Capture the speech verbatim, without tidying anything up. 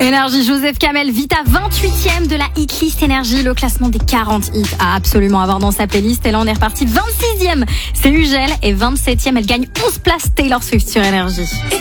Énergie, Joseph Kamel, Vita, vingt-huitième de la hitlist Énergie, le classement des quarante hits à absolument avoir dans sa playlist. Et là, on est reparti vingt-sixième. C'est Ugel et vingt-septième. Elle gagne onze places Taylor Swift sur Énergie.